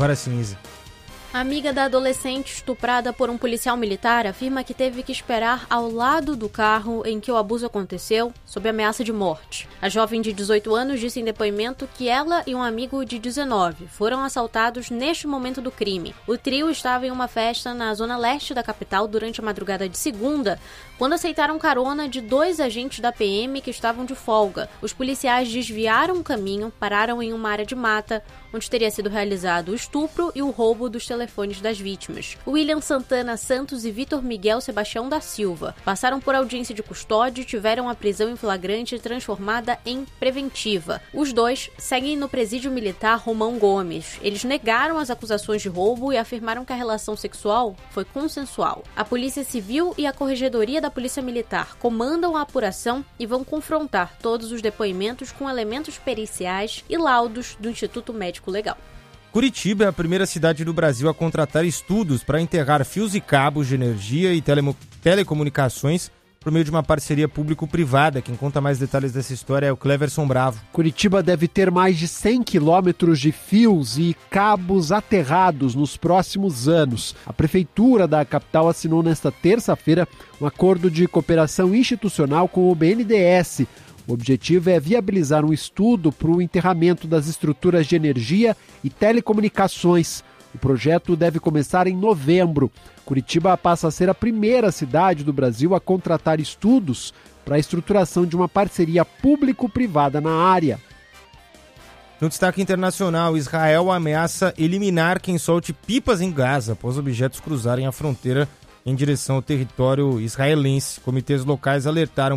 Agora sim, Isa. A amiga da adolescente estuprada por um policial militar afirma que teve que esperar ao lado do carro em que o abuso aconteceu, sob ameaça de morte. A jovem de 18 anos disse em depoimento que ela e um amigo de 19 foram assaltados neste momento do crime. O trio estava em uma festa na zona leste da capital durante a madrugada de segunda, quando aceitaram carona de 2 agentes da PM que estavam de folga. Os policiais desviaram o caminho, pararam em uma área de mata, onde teria sido realizado o estupro e o roubo dos telefones das vítimas. William Santana Santos e Vitor Miguel Sebastião da Silva passaram por audiência de custódia e tiveram a prisão em flagrante transformada em preventiva. Os dois seguem no presídio militar Romão Gomes. Eles negaram as acusações de roubo e afirmaram que a relação sexual foi consensual. A Polícia Civil e a Corregedoria da Polícia Militar comandam a apuração e vão confrontar todos os depoimentos com elementos periciais e laudos do Instituto Médico Legal. Curitiba é a primeira cidade do Brasil a contratar estudos para enterrar fios e cabos de energia e telecomunicações por meio de uma parceria público-privada. Quem conta mais detalhes dessa história é o Cleverson Bravo. Curitiba deve ter mais de 100 quilômetros de fios e cabos aterrados nos próximos anos. A Prefeitura da capital assinou nesta terça-feira um acordo de cooperação institucional com o BNDES. O objetivo é viabilizar um estudo para o enterramento das estruturas de energia e telecomunicações. O projeto deve começar em novembro. Curitiba passa a ser a primeira cidade do Brasil a contratar estudos para a estruturação de uma parceria público-privada na área. No destaque internacional, Israel ameaça eliminar quem solte pipas em Gaza após objetos cruzarem a fronteira em direção ao território israelense. Comitês locais alertaram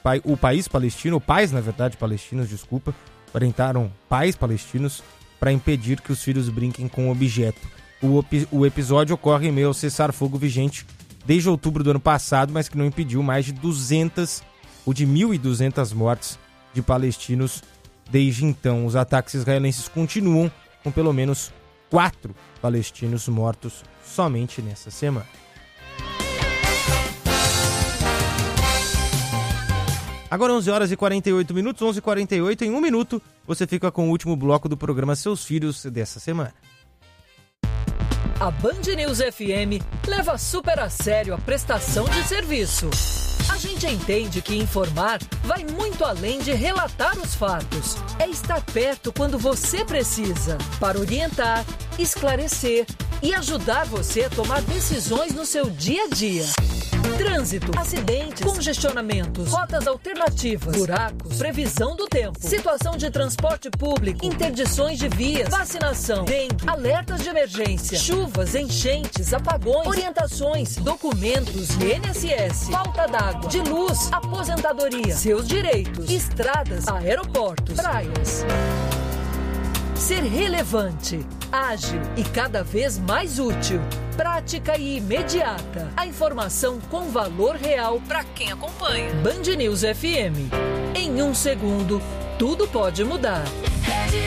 orientaram pais palestinos para impedir que os filhos brinquem com o objeto. O episódio ocorre em meio ao cessar-fogo vigente desde outubro do ano passado, mas que não impediu mais de 1.200 mortes de palestinos desde então. Os ataques israelenses continuam, com pelo menos 4 palestinos mortos somente nessa semana. Agora 11 horas e 48 minutos, 11h48, em 1 minuto, você fica com o último bloco do programa Seus Filhos dessa semana. A Band News FM leva super a sério a prestação de serviço. A gente entende que informar vai muito além de relatar os fatos. É estar perto quando você precisa, para orientar, esclarecer e ajudar você a tomar decisões no seu dia a dia. Trânsito, acidentes, congestionamentos, rotas alternativas, buracos, previsão do tempo, situação de transporte público, interdições de vias, vacinação, dengue, alertas de emergência, chuvas, enchentes, apagões, orientações, documentos, INSS, falta d'água, de luz, aposentadoria, seus direitos, estradas, aeroportos, praias. Ser relevante, ágil e cada vez mais útil. Prática e imediata. A informação com valor real para quem acompanha. Band News FM. Em 1 segundo, tudo pode mudar.